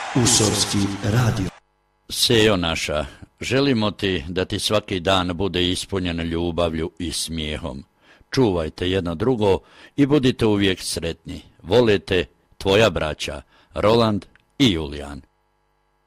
Usorski radio. Sejo naša, želimo ti da ti svaki dan bude ispunjen ljubavlju i smijehom. Čuvajte jedno drugo i budite uvijek sretni. Volite tvoja braća Roland i Julijan.